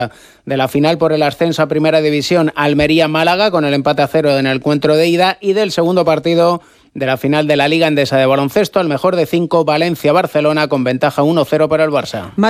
de la final por el ascenso a Primera División, Almería-Málaga, con el empate a 0 en el encuentro de ida, y del segundo partido de la final de la Liga Endesa de baloncesto, el mejor de 5, Valencia-Barcelona, con ventaja 1-0 para el Barça.